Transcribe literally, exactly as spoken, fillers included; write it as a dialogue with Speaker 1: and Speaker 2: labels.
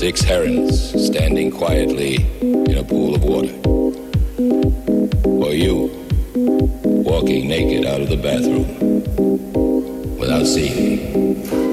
Speaker 1: Six herons standing quietly in a pool of water. Or you, walking naked out of the bathroom without seeing me.